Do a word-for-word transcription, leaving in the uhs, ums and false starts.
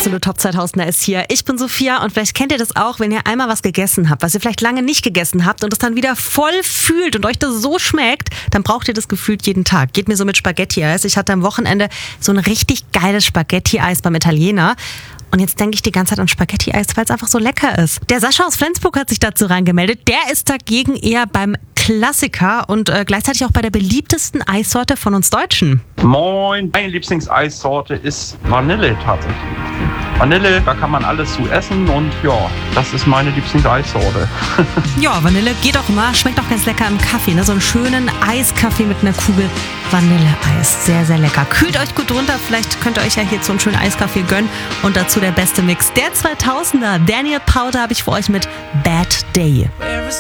absolute Top zweitausender ist hier. Ich bin Sophia und vielleicht kennt ihr das auch, wenn ihr einmal was gegessen habt, was ihr vielleicht lange nicht gegessen habt und es dann wieder voll fühlt und euch das so schmeckt, dann braucht ihr das gefühlt jeden Tag. Geht mir so mit Spaghetti-Eis. Ich hatte am Wochenende so ein richtig geiles Spaghetti-Eis beim Italiener. Und jetzt denke ich die ganze Zeit an Spaghetti-Eis, weil es einfach so lecker ist. Der Sascha aus Flensburg hat sich dazu reingemeldet. Der ist dagegen eher beim Klassiker und äh, gleichzeitig auch bei der beliebtesten Eissorte von uns Deutschen. Moin, meine Lieblingseissorte ist Vanille tatsächlich. Vanille, da kann man alles zu essen und ja, das ist meine Lieblingseissorte. Ja, Vanille geht auch immer, schmeckt auch ganz lecker im Kaffee, ne? So einen schönen Eiskaffee mit einer Kugel Vanilleeis. Sehr, sehr lecker. Kühlt euch gut runter, vielleicht könnt ihr euch ja hier so einen schönen Eiskaffee gönnen und dazu der beste Mix der zweitausender. Daniel Powter habe ich für euch mit Bad Day.